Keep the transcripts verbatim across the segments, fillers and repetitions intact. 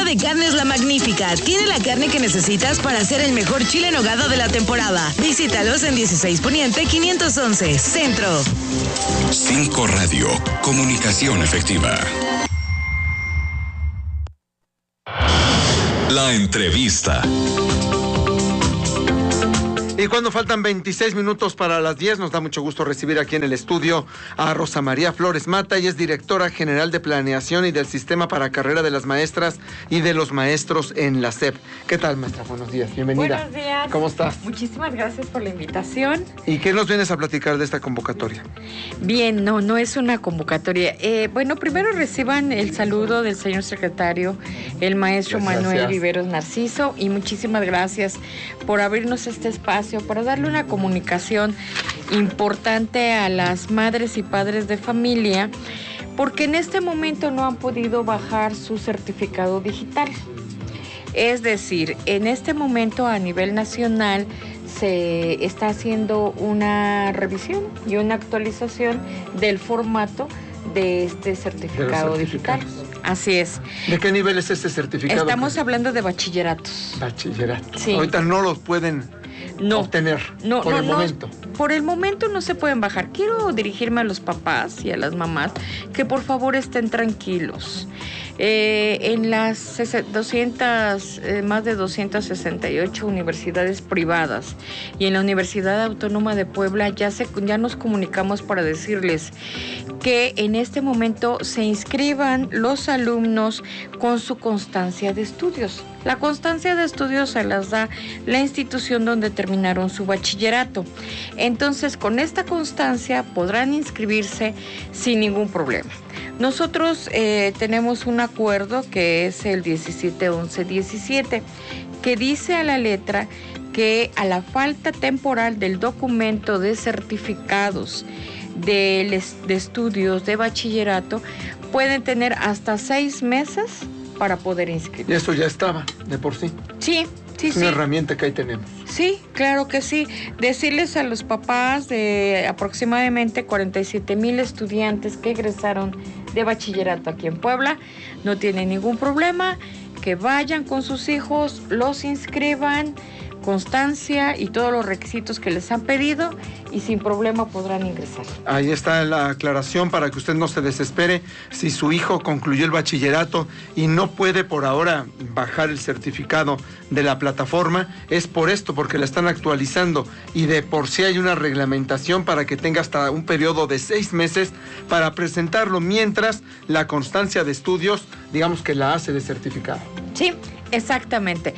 de Carnes La Magnífica. Tiene la carne que necesitas para hacer el mejor chile en nogada de la temporada. Visítalos en dieciséis Poniente quinientos once, Centro. Cinco Radio, comunicación efectiva. La entrevista. Y cuando faltan veintiséis minutos para las diez, nos da mucho gusto recibir aquí en el estudio a Rosa María Flores Mata. Ella es directora general de Planeación y del Sistema para Carrera de las Maestras y de los Maestros en la S E P. ¿Qué tal, maestra? Buenos días, bienvenida. Buenos días. ¿Cómo estás? Muchísimas gracias por la invitación. ¿Y qué nos vienes a platicar de esta convocatoria? Bien, no, no es una convocatoria. Eh, bueno, primero reciban el saludo del señor secretario, el maestro Gracias. Manuel Viveros Narciso, y muchísimas gracias por abrirnos este espacio para darle una comunicación importante a las madres y padres de familia, porque en este momento no han podido bajar su certificado digital. Es decir, en este momento a nivel nacional se está haciendo una revisión y una actualización del formato de este certificado de digital. Así es. ¿De qué nivel es este certificado? Estamos hablando de bachilleratos. Bachillerato. Sí. Ahorita no los pueden no, obtener no, por no, el no, momento. Por el momento no se pueden bajar. Quiero dirigirme a los papás y a las mamás que por favor estén tranquilos. Eh, en las doscientas, eh, más de doscientas sesenta y ocho universidades privadas y en la Universidad Autónoma de Puebla ya, se, ya nos comunicamos para decirles que en este momento se inscriban los alumnos con su constancia de estudios. La constancia de estudios se las da la institución donde terminaron su bachillerato. Entonces, con esta constancia podrán inscribirse sin ningún problema. Nosotros eh, tenemos un acuerdo que es el diecisiete once diecisiete, que dice a la letra que a la falta temporal del documento de certificados de, de estudios de bachillerato, pueden tener hasta seis meses para poder inscribirse. Y eso ya estaba, de por sí. Sí, sí, es sí. una herramienta que ahí tenemos. Sí, claro que sí. Decirles a los papás de aproximadamente cuarenta y siete mil estudiantes que egresaron de bachillerato aquí en Puebla, no tienen ningún problema, que vayan con sus hijos, los inscriban, constancia y todos los requisitos que les han pedido y sin problema podrán ingresar. Ahí está la aclaración para que usted no se desespere. Si su hijo concluyó el bachillerato y no puede por ahora bajar el certificado de la plataforma, es por esto, porque la están actualizando y de por sí hay una reglamentación para que tenga hasta un periodo de seis meses para presentarlo, mientras la constancia de estudios, digamos que la hace de certificado. Sí, exactamente.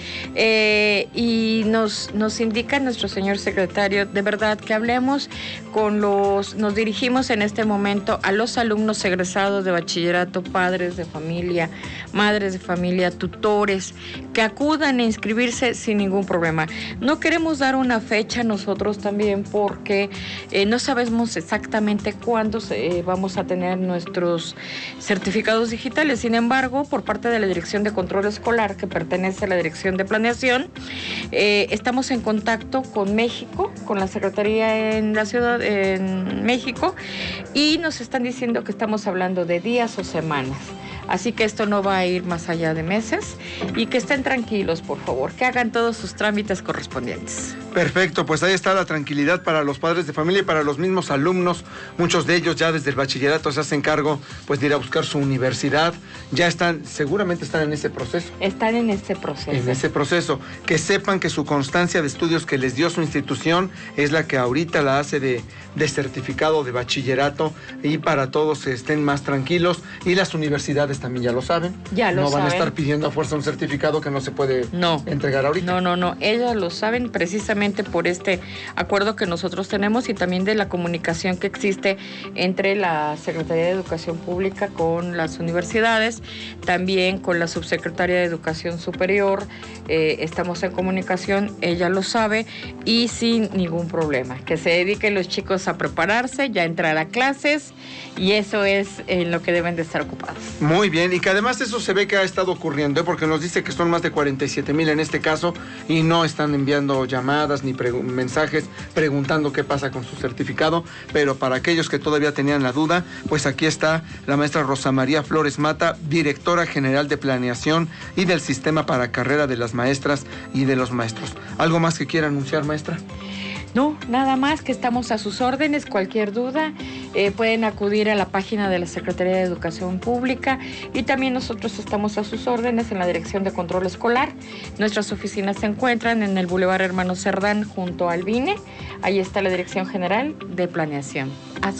Eh, y nos, nos indica nuestro señor secretario, de verdad, que hablemos con los, nos dirigimos en este momento a los alumnos egresados de bachillerato, padres de familia, madres de familia, tutores, que acudan a inscribirse sin ningún problema. No queremos dar una fecha nosotros también porque eh, no sabemos exactamente cuándo eh, vamos a tener nuestros certificados digitales. Sin embargo, por parte de la Dirección de Control Escolar, que pertenece a la Dirección de Planeación, eh, estamos en contacto con México, con la Secretaría en la Ciudad, en México, y nos están diciendo que estamos hablando de días o semanas. Así que esto no va a ir más allá de meses y que estén tranquilos, por favor, que hagan todos sus trámites correspondientes. Perfecto, pues ahí está la tranquilidad para los padres de familia y para los mismos alumnos. Muchos de ellos ya desde el bachillerato se hacen cargo pues de ir a buscar su universidad. Ya están, seguramente están en ese proceso. Están en ese proceso. En ese proceso. Que sepan que su constancia de estudios que les dio su institución es la que ahorita la hace de, de certificado de bachillerato, y para todos estén más tranquilos. Y las universidades también ya lo saben. Ya lo No van saben. a estar pidiendo a fuerza un certificado que no se puede no. entregar ahorita. No, no, no. Ellas lo saben precisamente por este acuerdo que nosotros tenemos y también de la comunicación que existe entre la Secretaría de Educación Pública con las universidades, también con la Subsecretaría de Educación Superior. Eh, estamos en comunicación, ella lo sabe, y sin ningún problema. Que se dediquen los chicos a prepararse, ya entrar a clases, y eso es en lo que deben de estar ocupados. Muy bien, y que además eso se ve que ha estado ocurriendo, ¿eh? Porque nos dice que son más de cuarenta y siete mil en este caso y no están enviando llamadas llamadas ni pregu- mensajes preguntando qué pasa con su certificado, pero para aquellos que todavía tenían la duda, pues aquí está la maestra Rosa María Flores Mata, directora general de Planeación y del Sistema para Carrera de las Maestras y de los Maestros. ¿Algo más que quiera anunciar, maestra? No, nada más, que estamos a sus órdenes. Cualquier duda eh, pueden acudir a la página de la Secretaría de Educación Pública, y también nosotros estamos a sus órdenes en la Dirección de Control Escolar. Nuestras oficinas se encuentran en el Boulevard Hermano Cerdán junto al B I N E. Ahí está la Dirección General de Planeación. A